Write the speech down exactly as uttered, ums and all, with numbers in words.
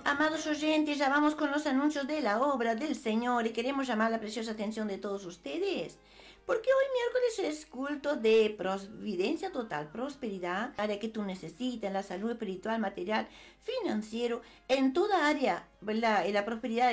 Amados oyentes, ya vamos con los anuncios de la obra del Señor y queremos llamar la preciosa atención de todos ustedes. Porque hoy miércoles es culto de providencia total, prosperidad, área que tú necesitas, la salud espiritual, material, financiero, en toda área, ¿verdad? En la prosperidad